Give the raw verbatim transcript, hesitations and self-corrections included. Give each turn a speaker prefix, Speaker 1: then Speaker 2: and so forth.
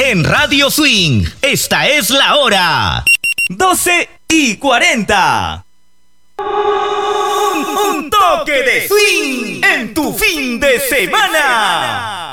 Speaker 1: En Radio Swing, esta es la hora.
Speaker 2: doce y cuarenta.
Speaker 1: Un, un toque de swing en tu fin de semana.